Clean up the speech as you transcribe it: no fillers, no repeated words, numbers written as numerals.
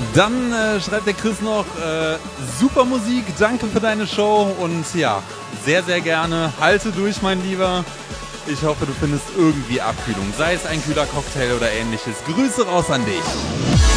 Dann schreibt der Chris noch, super Musik, danke für deine Show und ja, sehr, sehr gerne. Halte durch, mein Lieber. Ich hoffe, du findest irgendwie Abkühlung, sei es ein kühler Cocktail oder ähnliches. Grüße raus an dich.